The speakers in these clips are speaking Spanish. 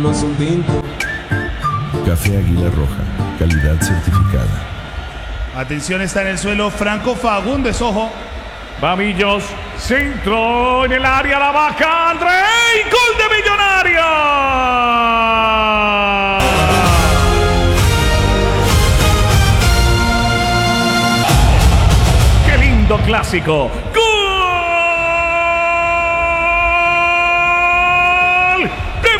tomamos un tinto. Café Águila Roja, calidad certificada. Atención, está en el suelo Franco Fagundes, ojo. Babillos, centro en el área, la baja André, gol de Millonarios. ¡Qué lindo clásico! ¡Gol de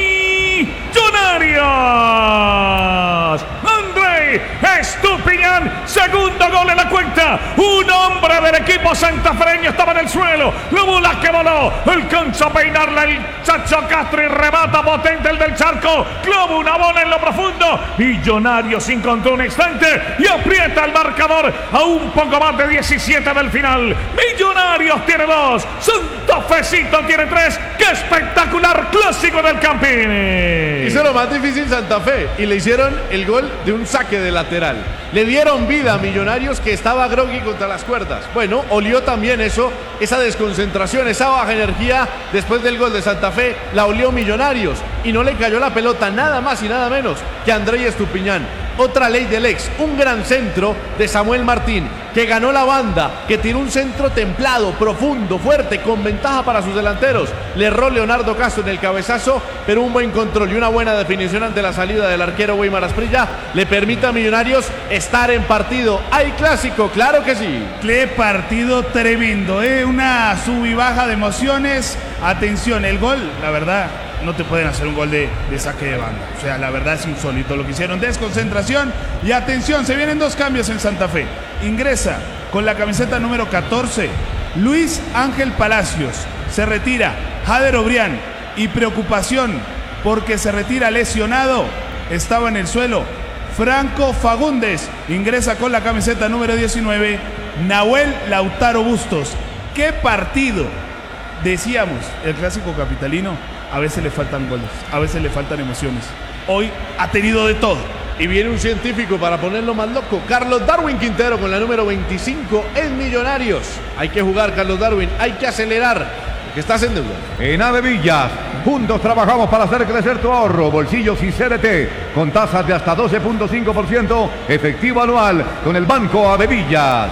Millonarios! André Estupiñán, segundo gol en la cuenta. Un hombre del equipo santafereño estaba en el suelo. La bola que voló, alcanza a peinarla el Chacho Castro y remata potente el del Charco. Clava una bola en lo profundo. Millonarios encontró un instante y aprieta el marcador a un poco más de 17 del final. Millonarios tiene 2, Santa Fecito tiene 3. ¡Qué espectacular clásico del Campini! Hizo lo más difícil Santa Fe y le hicieron el gol de un saque de lateral. Le dieron vida a Millonarios, que estaba groggy contra las cuerdas. Bueno, olió también eso, esa desconcentración, esa baja energía después del gol de Santa Fe, la olió Millonarios y no le cayó la pelota nada más y nada menos que a André Estupiñán. Otra ley del ex, un gran centro de Samuel Martín, que ganó la banda, que tiró un centro templado, profundo, fuerte, con ventaja para sus delanteros. Le erró Leonardo Castro en el cabezazo, pero un buen control y una buena definición ante la salida del arquero Weimar Asprilla le permite a Millonarios estar en partido. ¿Hay clásico? Claro que sí. Qué partido tremendo, una sub y baja de emociones. Atención, el gol, la verdad, no te pueden hacer un gol de saque de banda. O sea, la verdad es insólito lo que hicieron. Desconcentración y atención, se vienen 2 cambios en Santa Fe. Ingresa con la camiseta número 14 Luis Ángel Palacios. Se retira Jader Obrián y preocupación porque se retira lesionado. Estaba en el suelo Franco Fagundes. Ingresa con la camiseta número 19 Nahuel Lautaro Bustos. ¡Qué partido! Decíamos, el clásico capitalino, a veces le faltan goles, a veces le faltan emociones. Hoy ha tenido de todo. Y viene un científico para ponerlo más loco. Carlos Darwin Quintero con la número 25 en Millonarios. Hay que jugar, Carlos Darwin, hay que acelerar, porque estás en deuda. En Avevillas, juntos trabajamos para hacer crecer tu ahorro, bolsillos y CDT, con tasas de hasta 12.5% efectivo anual con el Banco Avevillas.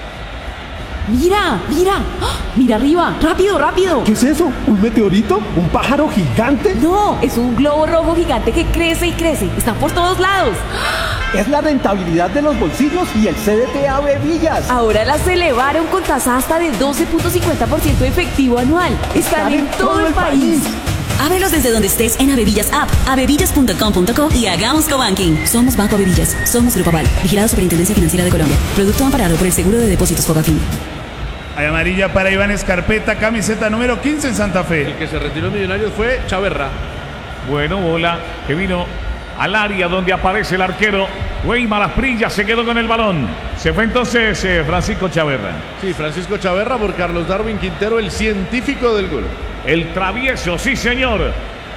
¡Mira! ¡Mira! ¡Ah! ¡Mira arriba! ¡Rápido, rápido! ¿Qué es eso? ¿Un meteorito? ¿Un pájaro gigante? No, es un globo rojo gigante que crece y crece. Está por todos lados. Es la rentabilidad de los bolsillos y el CDT Avevillas. Ahora las elevaron con tasa hasta de 12.50% efectivo anual. Están en todo el país. Ábrelos desde donde estés en Avevillas App, avevillas.com.co y hagamos cobanking. Somos Banco Avevillas, somos Grupo Aval, vigilado Superintendencia Financiera de Colombia. Producto amparado por el Seguro de Depósitos Cobafin. Hay amarilla para Iván Escarpeta, camiseta número 15 en Santa Fe. El que se retiró en Millonarios fue Chaverra. Bueno, bola que vino al área donde aparece el arquero Weimar Asprilla, se quedó con el balón. Se fue entonces Francisco Chaverra. Sí, Francisco Chaverra por Carlos Darwin Quintero, el científico del gol. El travieso, sí señor.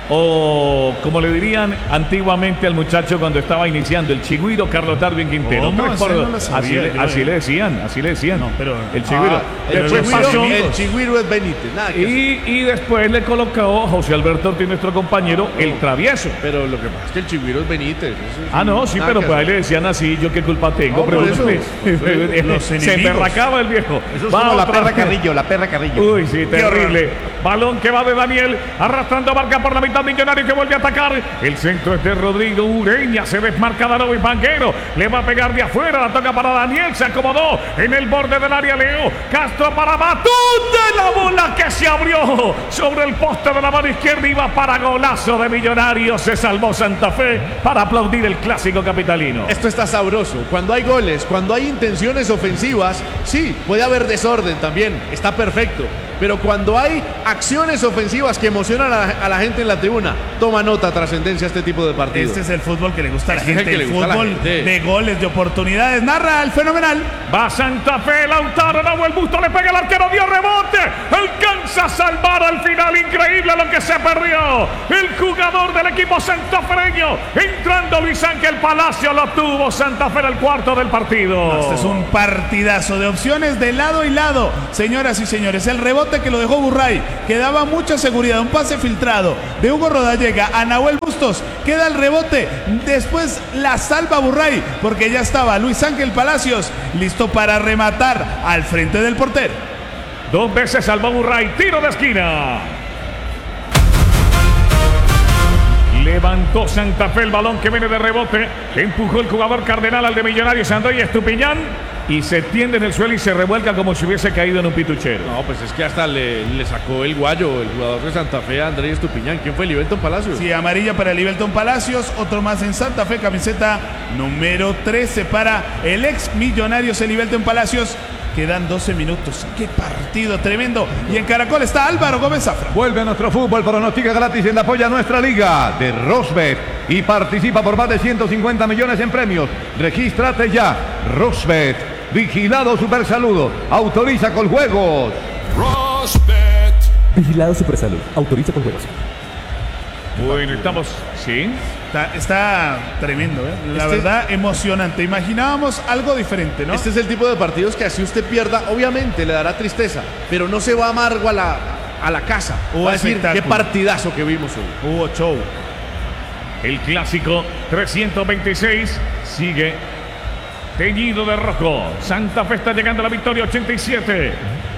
O como le dirían antiguamente al muchacho cuando estaba iniciando, el chigüiro Carlos Darwin Quintero. ¿Cómo? No lo sabía, así le decían. No, pero el chigüiro. El chigüiro es Benítez. Nada que y después le colocó José Alberto Ortiz, nuestro compañero, el travieso. Pero lo que pasa es que el chigüiro es Benítez. No, sí, pero pues ahí le decían así, yo qué culpa tengo. No, Se emberracaba el viejo. Eso es como la perra Carrillo. Uy, sí, terrible. Balón que va de Daniel, arrastrando marca por la mitad. Millonario que vuelve a atacar. El centro es de Rodrigo Ureña. Se desmarca Darovi Banquero. Le va a pegar de afuera. La toca para Daniel. Se acomodó en el borde del área. Leo Castro para Matute. La bola que se abrió sobre el poste de la mano izquierda. Iba para golazo de Millonarios. Se salvó Santa Fe para aplaudir el clásico capitalino. Esto está sabroso. Cuando hay goles, cuando hay intenciones ofensivas, sí, puede haber desorden también. Está perfecto. Pero cuando hay acciones ofensivas que emocionan a la gente en la tribuna, toma nota, trascendencia este tipo de partidos. Este es el fútbol que le gusta a la gente, el fútbol de goles, de oportunidades. Narra el fenomenal. Va Santa Fe, Lautaro, Nahuel Busto, le pega el arquero, dio rebote, alcanza a salvar al final, increíble lo que se perdió. El jugador del equipo santafereño, entrando Luis Ángel Palacio, lo tuvo Santa Fe en el cuarto del partido. Este es un partidazo de opciones de lado y lado. Señoras y señores, el rebote rebote que lo dejó Burray, que daba mucha seguridad, un pase filtrado de Hugo Rodallega a Nahuel Bustos, queda el rebote, después la salva Burray, porque ya estaba Luis Ángel Palacios listo para rematar al frente del portero. 2 veces salvó Burray, tiro de esquina. Levantó Santa Fe el balón que viene de rebote. Empujó el jugador cardenal al de Millonarios, Andrei Estupiñán. Y se tiende en el suelo y se revuelca como si hubiese caído en un pituchero. No, pues es que hasta le sacó el guayo el jugador de Santa Fe a Andrés Estupiñán. ¿Quién fue? Livelton Palacios. Sí, amarilla para Livelton Palacios. Otro más en Santa Fe, camiseta número 13 para el ex Millonarios, el Livelton Palacios. Quedan 12 minutos. ¡Qué partido tremendo! Y en Caracol está Álvaro Gómez Zafra. Vuelve a nuestro fútbol, pronostica gratis en la apoya nuestra liga de Rosbet y participa por más de 150 millones en premios. Regístrate ya. Rosbet, vigilado Supersalud, autoriza con juegos. Rosbet. Vigilado Supersalud, autoriza con juegos. Bueno, estamos... ¿Sí? Está tremendo, ¿eh? La verdad, emocionante. Imaginábamos algo diferente, ¿no? Este es el tipo de partidos que así usted pierda, obviamente le dará tristeza, pero no se va amargo a la casa. Va a decir, qué partidazo que vimos hoy. Hubo show. El clásico 326 sigue teñido de rojo. Santa Fe está llegando a la victoria 87.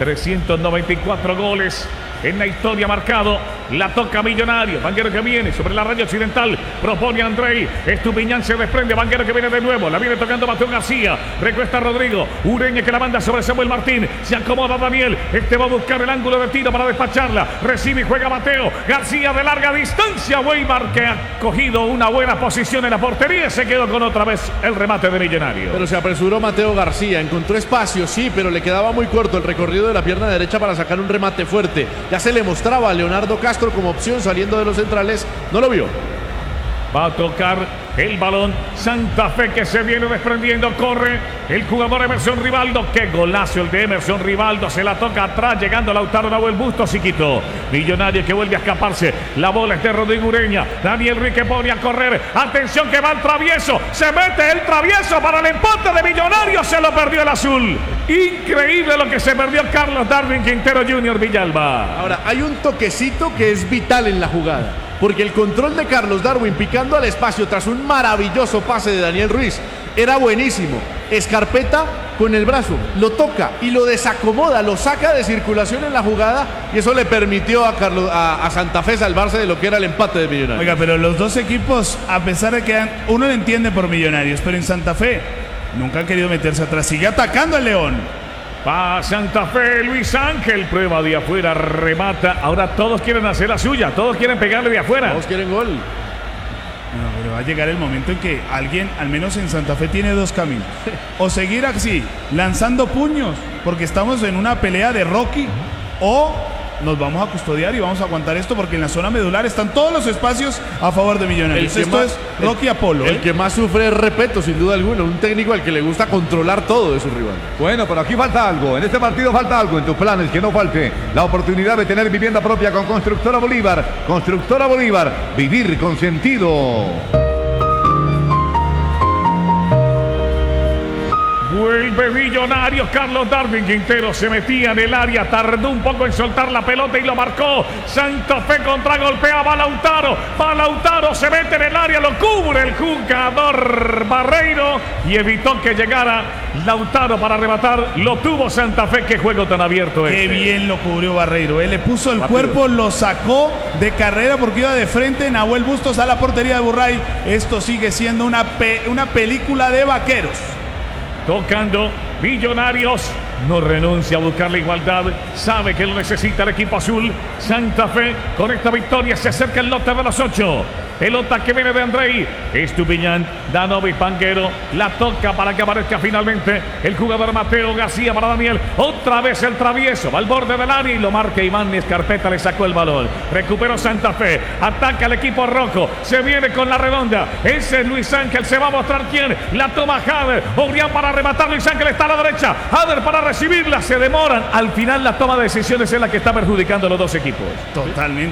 394 goles en la historia marcado. La toca Millonario. Vanguero que viene sobre la raya occidental. Propone a Andrei. Estupiñán se desprende. Vanguero que viene de nuevo. La viene tocando Mateo García. Recuesta Rodrigo. Ureña que la manda sobre Samuel Martín. Se acomoda Daniel. Este va a buscar el ángulo de tiro para despacharla. Recibe y juega Mateo García de larga distancia. Weimar que ha cogido una buena posición en la portería. Se quedó con otra vez el remate de Millonario. Pero se apresuró Mateo García. Encontró espacio, sí, pero le quedaba muy corto el recorrido de la pierna derecha para sacar un remate fuerte. Ya se le mostraba a Leonardo Castro como opción saliendo de los centrales. No lo vio. Va a tocar el balón Santa Fe que se viene desprendiendo. Corre el jugador Emerson Rivaldo. Qué golazo el de Emerson Rivaldo. Se la toca atrás llegando Lautaro Nahuel Bustos y quitó. Millonario que vuelve a escaparse. La bola es de Rodrigo Ureña. Daniel Rique pone a correr. Atención que va el travieso. Se mete el travieso para el empate de Millonarios. Se lo perdió el azul. Increíble lo que se perdió Carlos Darwin Quintero Jr. Villalba. Ahora hay un toquecito que es vital en la jugada, porque el control de Carlos Darwin picando al espacio tras un maravilloso pase de Daniel Ruiz era buenísimo. Escarpeta con el brazo lo toca y lo desacomoda, lo saca de circulación en la jugada, y eso le permitió a Santa Fe salvarse de lo que era el empate de Millonarios. Oiga, pero los dos equipos, a pesar de que uno lo entiende por Millonarios, pero en Santa Fe nunca han querido meterse atrás. Sigue atacando el León. Va Santa Fe, Luis Ángel, prueba de afuera, remata. Ahora todos quieren hacer la suya, todos quieren pegarle de afuera. Todos quieren gol. No, pero va a llegar el momento en que alguien, al menos en Santa Fe, tiene dos caminos. O seguir así, lanzando puños, porque estamos en una pelea de Rocky, o nos vamos a custodiar y vamos a aguantar esto, porque en la zona medular están todos los espacios a favor de Millonarios. Esto es Rocky Apolo. El que más sufre es Repeto, sin duda alguna. Un técnico al que le gusta controlar todo de su rival. Bueno, pero aquí falta algo. En este partido falta algo. En tus planes, que no falte la oportunidad de tener vivienda propia con Constructora Bolívar. Constructora Bolívar. Vivir con sentido. Vuelve Millonarios. Carlos Darwin Quintero se metía en el área, tardó un poco en soltar la pelota y lo marcó. Santa Fe contragolpea, va Lautaro, se mete en el área, lo cubre el jugador Barreiro y evitó que llegara Lautaro para rematar. Lo tuvo Santa Fe. Qué juego tan abierto Qué bien lo cubrió Barreiro. Él le puso el cuerpo, lo sacó de carrera porque iba de frente. Nahuel Bustos a la portería de Burray. Esto sigue siendo una película de vaqueros. Tocando Millonarios, no renuncia a buscar la igualdad, sabe que lo necesita el equipo azul. Santa Fe con esta victoria se acerca el lote de los 8. Pelota que viene de Andrei Estupiñán, Danovi Panguero, la toca para que aparezca finalmente el jugador Mateo García para Daniel. Otra vez el travieso, va al borde del área y lo marca Iván Escarpeta, le sacó el balón. Recuperó Santa Fe, ataca el equipo rojo, se viene con la redonda. Ese es Luis Ángel, se va a mostrar quién. La toma Jader, Orián para rematar, Luis Ángel está a la derecha, Jader para recibirla, se demoran. Al final la toma de decisiones es la que está perjudicando a los dos equipos. Totalmente.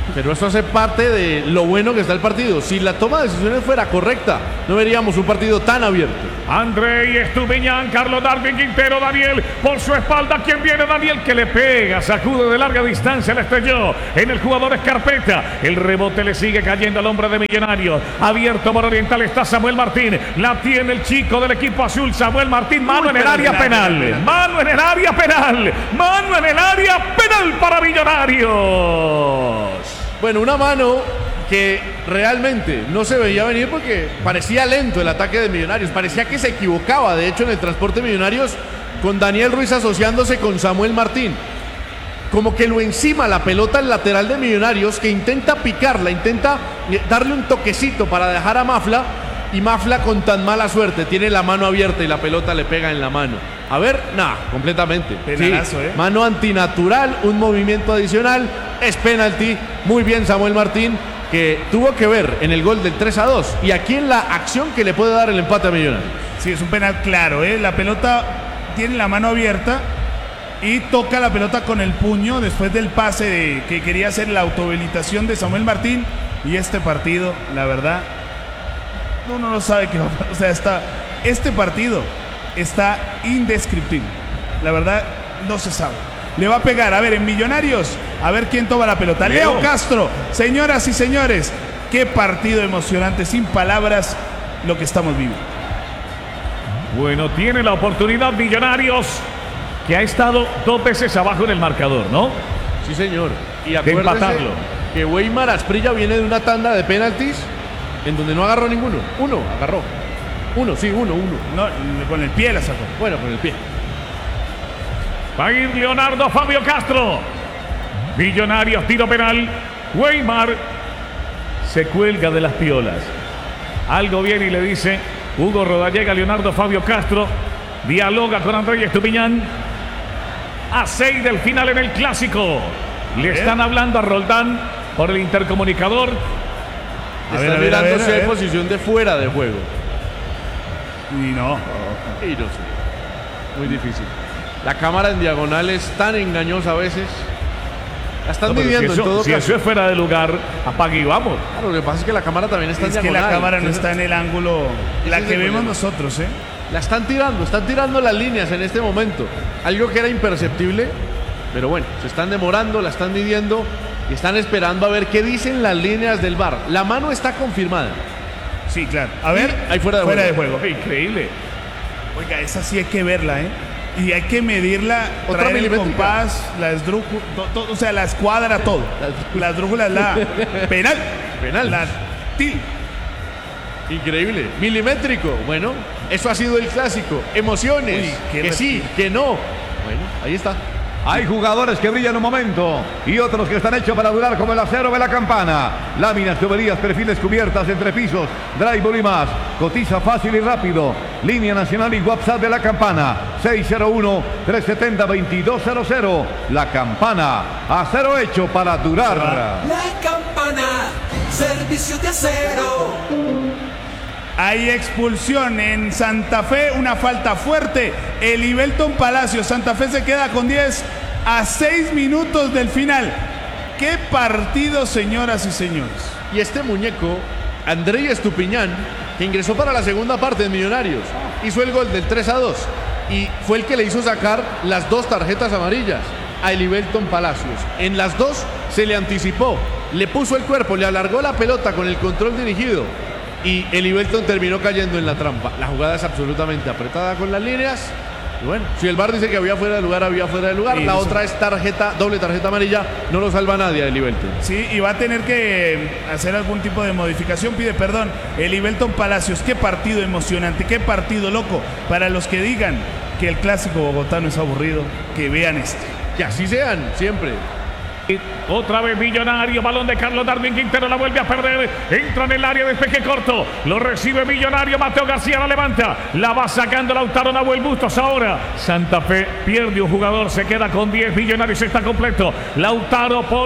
Pero eso hace parte de lo bueno que está el partido. Si la toma de decisiones fuera correcta, no veríamos un partido tan abierto. Andrei Estupiñán, Carlos Darwin Quintero, Daniel por su espalda. ¿Quién viene? Daniel, que le pega, sacude de larga distancia, le estrelló en el jugador Escarpeta. El rebote le sigue cayendo al hombre de Millonarios. Abierto por Oriental está Samuel Martín. La tiene el chico del equipo azul, Samuel Martín. Mano en el área penal. Mano en el área penal. Mano en el área penal para Millonarios. Bueno, una mano que realmente no se veía venir porque parecía lento el ataque de Millonarios, parecía que se equivocaba, de hecho, en el transporte de Millonarios, con Daniel Ruiz asociándose con Samuel Martín. Como que lo encima la pelota al lateral de Millonarios, que intenta picarla, intenta darle un toquecito para dejar a Mafla, y Mafla con tan mala suerte tiene la mano abierta y la pelota le pega en la mano. A ver, nada, completamente. Penalazo, sí, mano antinatural, un movimiento adicional, es penalti. Muy bien Samuel Martín, que tuvo que ver en el gol del 3-2 y aquí en la acción que le puede dar el empate a Millonarios. Sí, es un penal claro, ¿eh? La pelota tiene la mano abierta y toca la pelota con el puño después del pase que quería hacer la autohabilitación de Samuel Martín. Y este partido, la verdad, uno no sabe qué va a pasar. O sea, este partido está indescriptible. La verdad, no se sabe. Le va a pegar, a ver, en Millonarios, a ver quién toma la pelota. Leo Castro, señoras y señores, qué partido emocionante, sin palabras, lo que estamos viviendo. Bueno, tiene la oportunidad Millonarios, que ha estado 2 veces abajo en el marcador, ¿no? Sí, señor. Y De acuérdese empatarlo. que Weimar Asprilla viene de una tanda de penaltis en donde no agarró ninguno. Uno agarró. Uno. No, con el pie la sacó. Bueno, con el pie. Va a ir Leonardo Fabio Castro. Millonarios, tiro penal. Weimar se cuelga de las piolas. Algo viene y le dice Hugo Rodallega, Leonardo Fabio Castro. Dialoga con Andrei Estupiñán. A 6 del final en el clásico. Le están hablando a Roldán por el intercomunicador. Está mirando si hay posición de fuera de juego. Y no. Y no sé. Muy difícil. La cámara en diagonal es tan engañosa a veces. La están midiendo en todo si caso. eso es fuera de lugar, apague y vamos. Claro, lo que pasa es que la cámara también está en Es que diagonal. la cámara no Entonces, está en el ángulo, la es que el vemos problema. nosotros, ¿eh? La están tirando las líneas en este momento. Algo que era imperceptible, pero bueno, se están demorando, la están midiendo y están esperando a ver qué dicen las líneas del VAR. La mano está confirmada. Sí, claro. A ver, hay fuera de juego. Increíble. Oiga, esa sí hay que verla, ¿eh? Y hay que medirla, Otra traer el milimétrica. compás, la esdrújula, o sea, la escuadra, todo. La esdrújula es la penal. Penal. La til. Increíble. Milimétrico. Bueno, eso ha sido el clásico. Emociones. Uy, qué que sí, que no. Bueno, ahí está. Hay jugadores que brillan un momento y otros que están hechos para durar como el acero de la campana. Láminas, tuberías, perfiles, cubiertas, entrepisos, drywall y más. Cotiza fácil y rápido. Línea nacional y WhatsApp de la campana. 601-370-2200. La campana. Acero hecho para durar. La campana. Servicio de acero. Hay expulsión en Santa Fe, una falta fuerte. El Ibelton Palacios, Santa Fe se queda con 10 a 6 minutos del final. ¡Qué partido, señoras y señores! Y este muñeco, Andrei Estupiñán, que ingresó para la segunda parte de Millonarios, hizo el gol del 3-2 y fue el que le hizo sacar las 2 tarjetas amarillas a Ibelton Palacios. En las 2 se le anticipó, le puso el cuerpo, le alargó la pelota con el control dirigido. Y el Ibelton terminó cayendo en la trampa. La jugada es absolutamente apretada con las líneas. Y bueno, si el VAR dice que había fuera de lugar, había fuera de lugar. Sí, la eso. otra es doble tarjeta amarilla. No lo salva nadie el Ibelton. Sí, y va a tener que hacer algún tipo de modificación. Pide perdón. El Ibelton Palacios, qué partido emocionante, qué partido loco. Para los que digan que el clásico bogotano es aburrido, que vean este. Que así sean, siempre. Otra vez Millonario, balón de Carlos Darwin Quintero, la vuelve a perder, entra en el área, despeje corto, lo recibe Millonario, Mateo García la levanta, la va sacando Lautaro Nahuel Bustos. Ahora Santa Fe pierde un jugador, se queda con 10, Millonarios está completo, Lautaro por